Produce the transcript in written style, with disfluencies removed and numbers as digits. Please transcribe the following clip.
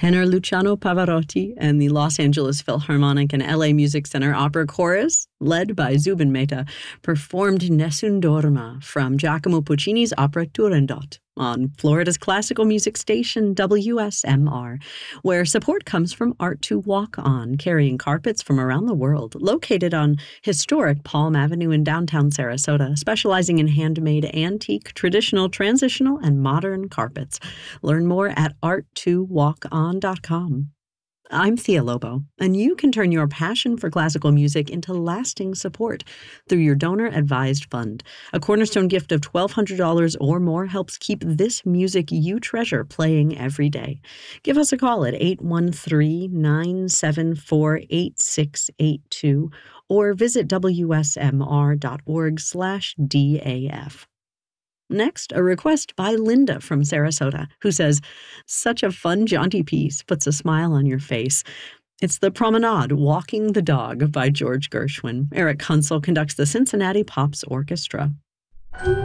tenor Luciano Pavarotti and the Los Angeles Philharmonic and LA Music Center Opera Chorus, led by Zubin Mehta, performed Nessun Dorma from Giacomo Puccini's opera Turandot on Florida's classical music station WSMR, where support comes from Art to Walk On, carrying carpets from around the world, located on historic Palm Avenue in downtown Sarasota, specializing in handmade, antique, traditional, transitional, and modern carpets. Learn more at art2walkon.com. I'm Thea Lobo, and you can turn your passion for classical music into lasting support through your donor-advised fund. A cornerstone gift of $1,200 or more helps keep this music you treasure playing every day. Give us a call at 813-974-8682 or visit wsmr.org/DAF. Next, a request by Linda from Sarasota, who says, "Such a fun, jaunty piece, puts a smile on your face." It's the Promenade, Walking the Dog by George Gershwin. Eric Kunsel conducts the Cincinnati Pops Orchestra.